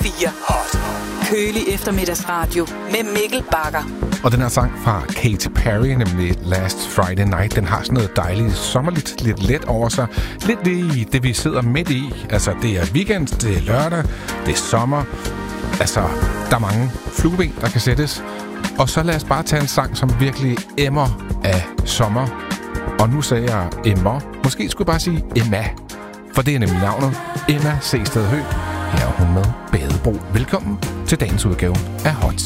4 Hot. Kølig eftermiddagsradio med Mikkel Bagger. Og den her sang fra Katy Perry, nemlig Last Friday Night, den har sådan noget dejligt sommerligt, lidt let over sig. Lidt i det, vi sidder midt i. Altså, det er weekend, det er lørdag, det er sommer. Altså, der er mange flueben, der kan sættes. Og så lad os bare tage en sang, som virkelig emmer af sommer. Og nu sagde jeg emmer. Måske skulle jeg bare sige Emma. For det er nemlig navnet. Emma Seested Høgh. Her er hun med Badebro. Velkommen til dagens udgave af Hot.